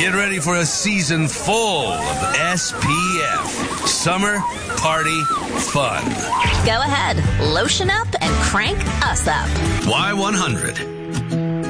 Get ready for a season full of SPF. Summer Party Fun. Go ahead, lotion up and crank us up. Y100.